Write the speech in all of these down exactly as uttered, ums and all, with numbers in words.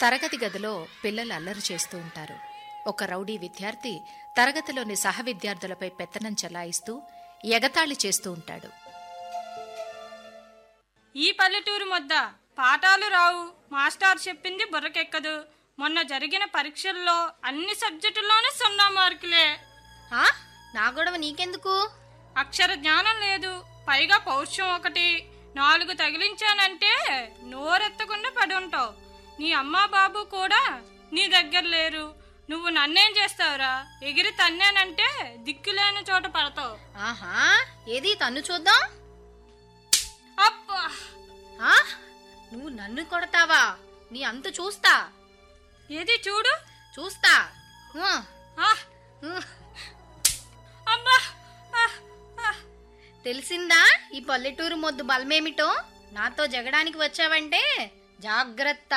తరగతి గదిలో పిల్లలు అల్లరి చేస్తూ ఉంటారు. ఒక రౌడీ విద్యార్థి తరగతిలోని సహ విద్యార్థులపై పెత్తనం చెలాయిస్తూ ఎగతాళి చేస్తూ ఉంటాడు. ఈ పల్లెటూరు మొద్ద పాఠాలు రావు, మాస్టర్ చెప్పింది బుర్రకెక్కదు. మొన్న జరిగిన పరీక్షల్లో అన్ని సబ్జెక్టుల్లోనే సున్నా మార్కులే. ఆ నా గొడవ నీకెందుకు? అక్షర జ్ఞానం లేదు, పైగా పౌరుషం ఒకటి. నాలుగు తగిలించానంటే నోరెత్తకుండా పడి ఉంటావు. నీ అమ్మా బాబు కూడా నీ దగ్గర లేరు. నువ్వు నన్నేం చేస్తావురా? ఎగిరి తన్నానంటే దిక్కులేని చోట పడతావు. ఆహా, ఏది తన్ను చూద్దాం. అబ్బా, ఆ నువ్వు నన్ను కొడతావా? నీ అంతు చూస్తా. ఏది చూడు. చూస్తా. ఉ, ఆహ్, ఉ. అబ్బా, ఆహ్, ఆహ్. తెలిసిందా ఈ పల్లెటూరు మొద్దు బలమేమిటో? నాతో జగడానికి వచ్చావంటే జాగ్రత్త.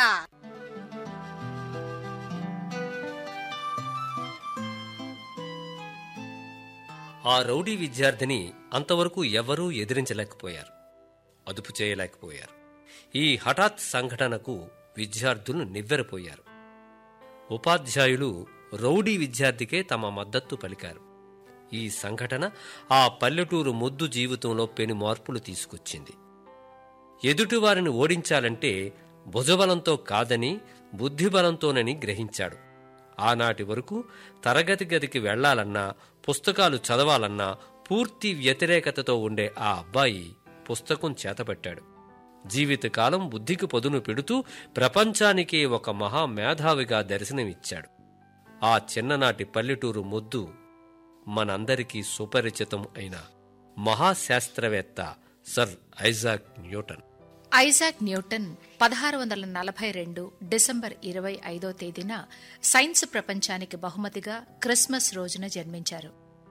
ఆ రౌడీ విద్యార్థిని అంతవరకు ఎవరూ ఎదిరించలేకపోయారు, అదుపు చేయలేకపోయారు. ఈ హఠాత్ సంఘటనకు విద్యార్థులు నివ్వెరపోయారు. ఉపాధ్యాయులు రౌడీ విద్యార్థికే తమ మద్దతు పలికారు. ఈ సంఘటన ఆ పల్లెటూరు మొద్దు జీవితంలో పెను మార్పులు తీసుకొచ్చింది. ఎదుటివారిని ఓడించాలంటే భుజబలంతో కాదని బుద్ధిబలంతోనని గ్రహించాడు. ఆనాటి వరకు తరగతి గదికి వెళ్లాలన్నా, పుస్తకాలు చదవాలన్నా పూర్తి వ్యతిరేకతతో ఉండే ఆ అబ్బాయి పుస్తకం చేతపట్టాడు. జీవితకాలం బుద్ధికి పదును పెడుతూ ప్రపంచానికే ఒక మహామేధావిగా దర్శనమిచ్చాడు. ఆ చిన్ననాటి పల్లెటూరు మొద్దు మనందరికీ సుపరిచితం అయిన మహాశాస్త్రవేత్త sir Isaac Newton. Isaac Newton పదహారు వందల నలభై రెండు డిసెంబర్ ఇరవై ఐదో తేదీన సైన్స్ ప్రపంచానికి బహుమతిగా క్రిస్మస్ రోజున జన్మించారు.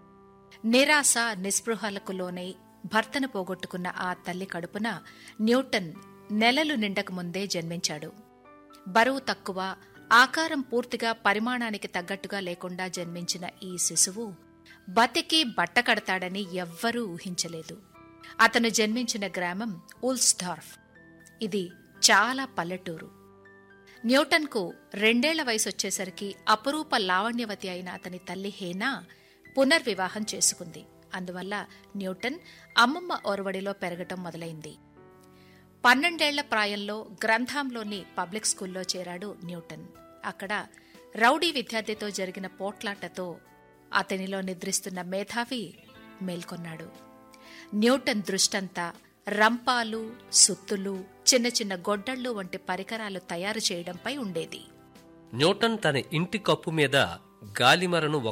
నిరాశ నిస్పృహలకు లోనై భర్తను పోగొట్టుకున్న ఆ తల్లి కడుపున న్యూటన్ నెలలు నిండకముందే జన్మించాడు. బరువు తక్కువ, ఆకారం పూర్తిగా పరిమాణానికి తగ్గట్టుగా లేకుండా జన్మించిన ఈ శిశువు బతికి బట్ట కడతాడని ఎవ్వరూ ఊహించలేదు. అతను జన్మించిన గ్రామం ఉల్స్డార్ఫ్. ఇది చాలా పల్లెటూరు. న్యూటన్కు రెండేళ్ల వయసొచ్చేసరికి అపురూప లావణ్యవతి అయిన అతని తల్లి హేనా పునర్వివాహం చేసుకుంది. అందువల్ల న్యూటన్ అమ్మమ్మ ఒరవడిలో పెరగటం మొదలైంది. పన్నెండేళ్ల ప్రాయంలో గ్రంథాంలోని పబ్లిక్ స్కూల్లో చేరాడు న్యూటన్. అక్కడ రౌడీ విద్యార్థితో జరిగిన పోట్లాటతో అతనిలో నిద్రిస్తున్న మేధావి మేల్కొన్నాడు. న్యూటన్ దృష్టంతా రంపాలు, సుత్తులు, చిన్న చిన్న గొడ్డళ్లు వంటి పరికరాలు తయారు చేయడంపై ఉండేది. న్యూటన్ తన ఇంటి కప్పు మీద గాలిమరను